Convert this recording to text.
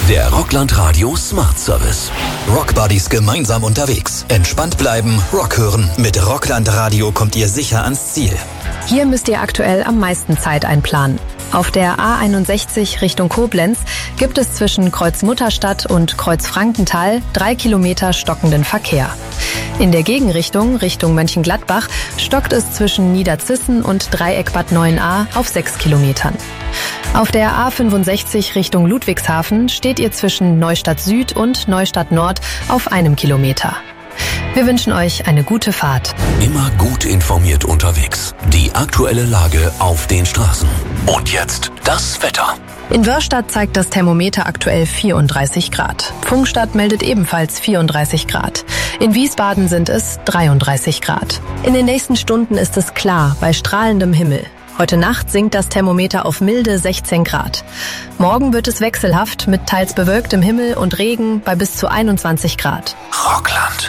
Der Rockland Radio Smart Service. Rockbuddies gemeinsam unterwegs. Entspannt bleiben, Rock hören. Mit Rockland Radio kommt ihr sicher ans Ziel. Hier müsst ihr aktuell am meisten Zeit einplanen. Auf der A61 Richtung Koblenz gibt es zwischen Kreuz-Mutterstadt und Kreuz-Frankenthal 3 Kilometer stockenden Verkehr. In der Gegenrichtung, Richtung Mönchengladbach, stockt es zwischen Niederzissen und Dreieckbad 9a auf 6 Kilometern. Auf der A65 Richtung Ludwigshafen steht ihr zwischen Neustadt Süd und Neustadt Nord auf 1 Kilometer. Wir wünschen euch eine gute Fahrt. Immer gut informiert unterwegs. Die aktuelle Lage auf den Straßen. Und jetzt das Wetter. In Wörstadt zeigt das Thermometer aktuell 34 Grad. Pfungstadt meldet ebenfalls 34 Grad. In Wiesbaden sind es 33 Grad. In den nächsten Stunden ist es klar bei strahlendem Himmel. Heute Nacht sinkt das Thermometer auf milde 16 Grad. Morgen wird es wechselhaft mit teils bewölktem Himmel und Regen bei bis zu 21 Grad. Rockland.